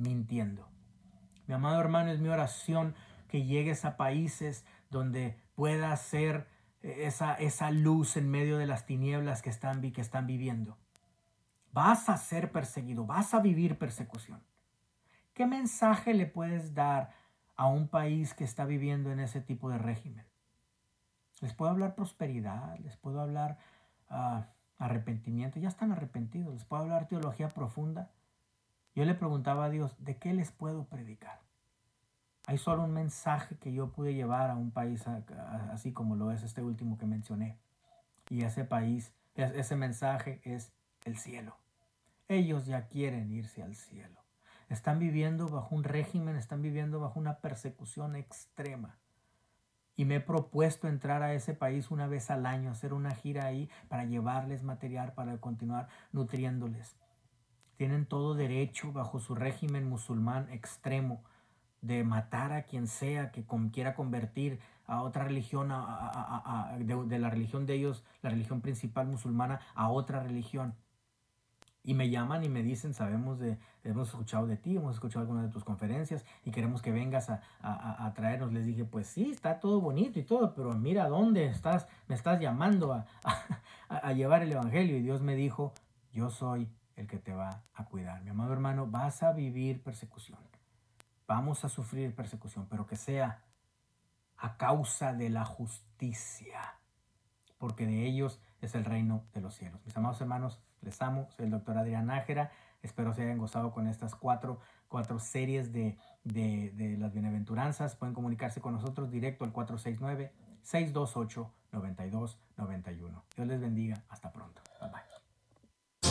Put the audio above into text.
mintiendo. Mi amado hermano, es mi oración que llegues a países donde pueda ser esa luz en medio de las tinieblas que están viviendo. Vas a ser perseguido, vas a vivir persecución. ¿Qué mensaje le puedes dar a un país que está viviendo en ese tipo de régimen? Les puedo hablar prosperidad, les puedo hablar arrepentimiento, ya están arrepentidos, les puedo hablar teología profunda. Yo le preguntaba a Dios, ¿de qué les puedo predicar? Hay solo un mensaje que yo pude llevar a un país así como lo es este último que mencioné. Y ese país, ese mensaje es el cielo. Ellos ya quieren irse al cielo. Están viviendo bajo un régimen, están viviendo bajo una persecución extrema. Y me he propuesto entrar a ese país una vez al año, hacer una gira ahí para llevarles material, para continuar nutriéndoles. Tienen todo derecho bajo su régimen musulmán extremo de matar a quien sea que quiera convertir a otra religión, de la religión de ellos, la religión principal musulmana, a otra religión. Y me llaman y me dicen, hemos escuchado de ti, hemos escuchado algunas de tus conferencias y queremos que vengas a traernos. Les dije, pues sí, está todo bonito y todo, pero mira dónde estás, me estás llamando a llevar el evangelio. Y Dios me dijo, yo soy el que te va a cuidar. Mi amado hermano, vas a vivir persecución. Vamos a sufrir persecución, pero que sea a causa de la justicia, porque de ellos es el reino de los cielos. Mis amados hermanos, les amo. Soy el doctor Adrián Nájera. Espero se hayan gozado con estas cuatro series de las bienaventuranzas. Pueden comunicarse con nosotros directo al 469-628-9291. Dios les bendiga. Hasta pronto. Bye bye.